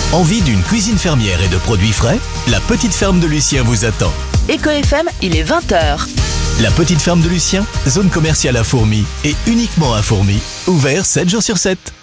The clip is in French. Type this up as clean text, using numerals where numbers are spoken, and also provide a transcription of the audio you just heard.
Envie d'une cuisine fermière et de produits frais? La petite ferme de Lucien vous attend. Éco FM, il est 20h. La petite ferme de Lucien, zone commerciale à Fourmies et uniquement à Fourmies, ouvert 7 jours sur 7.